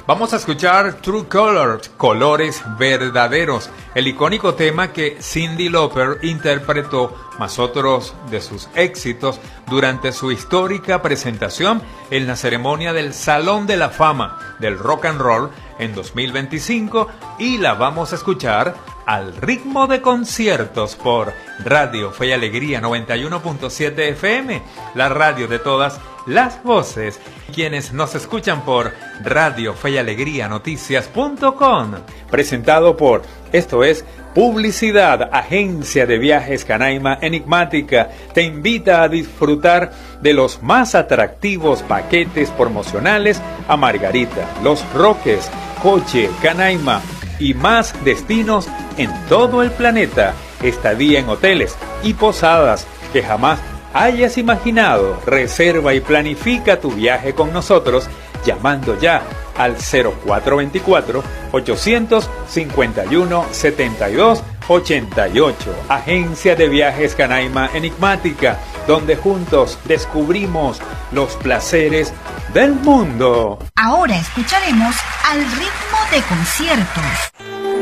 Vamos a escuchar True Colors, Colores Verdaderos, el icónico tema que Cyndi Lauper interpretó, más otros de sus éxitos, durante su histórica presentación en la ceremonia del Salón de la Fama del Rock and Roll en 2025, y la vamos a escuchar al ritmo de conciertos por Radio Fe y Alegría 91.7 FM, la radio de todas las voces. Quienes nos escuchan por Radio Fe y Alegría Noticias.com, presentado por, esto es Publicidad, Agencia de Viajes Canaima Enigmática, te invita a disfrutar de los más atractivos paquetes promocionales a Margarita, Los Roques, Coche, Canaima y más destinos en todo el planeta, estadía en hoteles y posadas que jamás hayas imaginado. Reserva y planifica tu viaje con nosotros llamando ya al 0424-851-7288. Agencia de Viajes Canaima Enigmática, donde juntos descubrimos los placeres del mundo. Ahora escucharemos Al ritmo de conciertos.